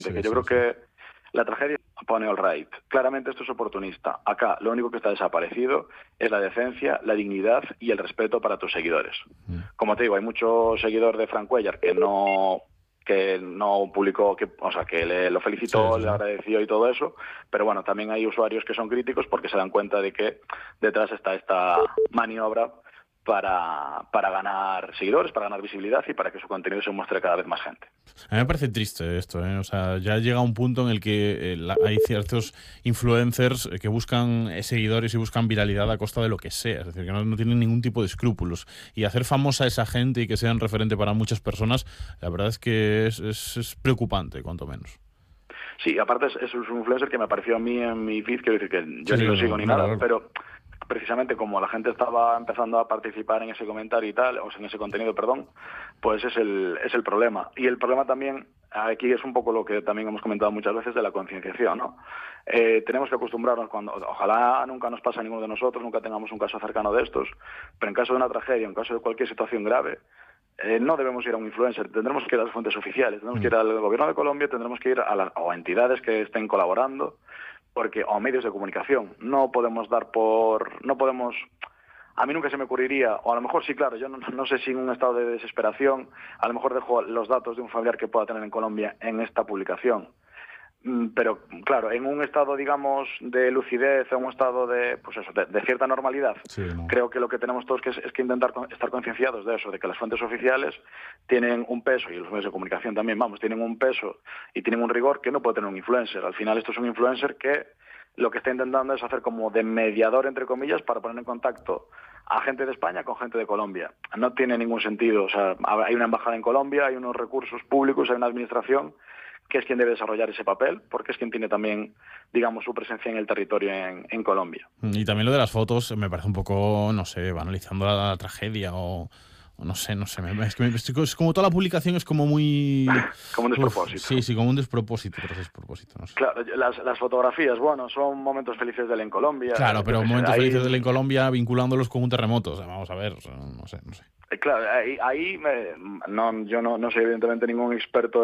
de Sí, que yo sí, creo sí. que la tragedia pone all right. Claramente esto es oportunista. Acá lo único que está desaparecido es la decencia, la dignidad y el respeto para tus seguidores. Como te digo, hay mucho seguidor de Frank Cuellar que no publicó, o sea, que lo Sí, felicitó, sí, le sí. agradeció y todo eso, pero bueno, también hay usuarios que son críticos porque se dan cuenta de que detrás está esta maniobra para ganar seguidores, para ganar visibilidad y para que su contenido se muestre a cada vez más gente. A mí me parece triste esto, ¿eh? O sea, ya llega un punto en el que hay ciertos influencers que buscan seguidores y buscan viralidad a costa de lo que sea. Es decir, que no tienen ningún tipo de escrúpulos. Y hacer famosa a esa gente y que sean referente para muchas personas, la verdad es que es preocupante, cuanto menos. Sí, aparte es un influencer que me apareció a mí en mi feed, quiero decir que yo Sí, ni sí, lo no, sigo ni claro, nada, claro. pero precisamente como la gente estaba empezando a participar en ese comentario y tal, o sea, en ese contenido, perdón, pues es el problema. Y el problema también, aquí es un poco lo que también hemos comentado muchas veces de la concienciación, ¿no? Tenemos que acostumbrarnos ojalá nunca nos pase a ninguno de nosotros, nunca tengamos un caso cercano de estos, pero en caso de una tragedia, en caso de cualquier situación grave, no debemos ir a un influencer, tendremos que ir a las fuentes oficiales, tendremos que ir al gobierno de Colombia, tendremos que ir a entidades que estén colaborando, porque o a medios de comunicación. No podemos a mí nunca se me ocurriría, o a lo mejor sí, claro, yo no sé si en un estado de desesperación, a lo mejor dejo los datos de un familiar que pueda tener en Colombia en esta publicación. Pero, claro, en un estado, digamos, de lucidez, en un estado pues eso, de cierta normalidad, Sí, no. creo que lo que tenemos todos es que intentar estar concienciados de eso, de que las fuentes oficiales tienen un peso, y los medios de comunicación también, vamos, tienen un peso y tienen un rigor que no puede tener un influencer. Al final esto es un influencer que lo que está intentando es hacer como de mediador, entre comillas, para poner en contacto a gente de España con gente de Colombia. No tiene ningún sentido. O sea, hay una embajada en Colombia, hay unos recursos públicos, hay una administración que es quien debe desarrollar ese papel, porque es quien tiene también, digamos, su presencia en el territorio en Colombia. Y también lo de las fotos me parece un poco, no sé, banalizando la tragedia o no sé, es como toda la publicación es como muy... Como un Uf, despropósito. sí, como un despropósito tras despropósito, no sé. Claro, las fotografías, bueno, son momentos felices de él en Colombia, Claro, yo pero qué sé, momentos ahí... felices de él en Colombia vinculándolos con un terremoto. O sea, vamos a ver, o sea, no sé. Claro, yo no soy evidentemente ningún experto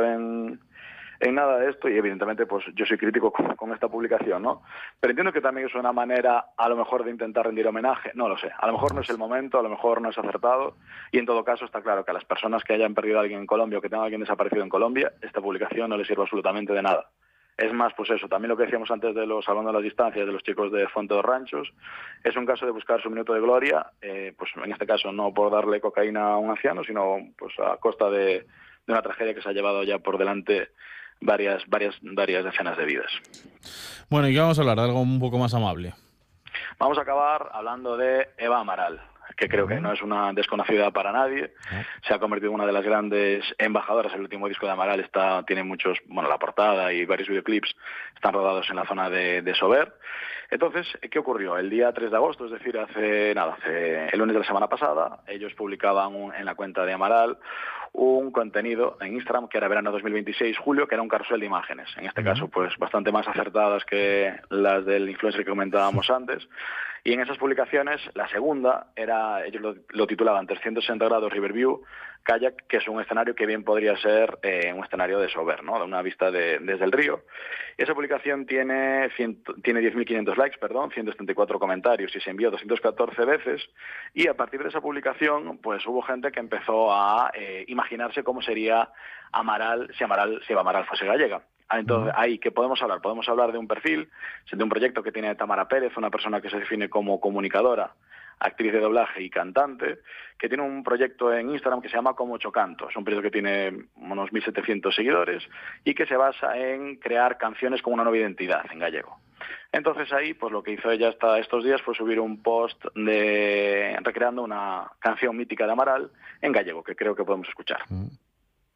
en nada de esto y evidentemente pues yo soy crítico con esta publicación, ¿no? Pero entiendo que también es una manera a lo mejor de intentar rendir homenaje, no lo sé, a lo mejor no es el momento, a lo mejor no es acertado y en todo caso está claro que a las personas que hayan perdido a alguien en Colombia o que tengan a alguien desaparecido en Colombia, esta publicación no les sirve absolutamente de nada. Es más, pues eso, también lo que decíamos antes de hablando de las distancias de los chicos de Fuente de Ranchos, es un caso de buscar su minuto de gloria, pues en este caso no por darle cocaína a un anciano, sino pues a costa de una tragedia que se ha llevado ya por delante varias decenas de vidas. Bueno, ¿y qué vamos a hablar? De algo un poco más amable. Vamos a acabar hablando de Eva Amaral, que creo que no es una desconocida para nadie. No. Se ha convertido en una de las grandes embajadoras. El último disco de Amaral tiene muchos, la portada y varios videoclips están rodados en la zona de Sober. Entonces, ¿qué ocurrió? El día 3 de agosto, es decir, hace el lunes de la semana pasada, ellos publicaban en la cuenta de Amaral un contenido en Instagram que era verano 2026, julio, que era un carrusel de imágenes. En este caso, pues bastante más acertadas que las del influencer que comentábamos antes. Y en esas publicaciones, la segunda ellos lo titulaban 360 grados Riverview Kayak, que es un escenario que bien podría ser un escenario de Sober, ¿no? De una vista desde el río. Esa publicación tiene 10.500 likes, 174 comentarios y se envió 214 veces. Y a partir de esa publicación, pues hubo gente que empezó a imaginarse cómo sería Amaral si Eva Amaral fuese gallega. Entonces, ahí, ¿qué podemos hablar? Podemos hablar de un perfil, de un proyecto que tiene Tamara Pérez, una persona que se define como comunicadora, actriz de doblaje y cantante, que tiene un proyecto en Instagram que se llama Como Chocanto. Es un proyecto que tiene unos 1.700 seguidores y que se basa en crear canciones con una nueva identidad en gallego. Entonces ahí, pues lo que hizo ella hasta estos días fue subir un post recreando una canción mítica de Amaral en gallego, que creo que podemos escuchar.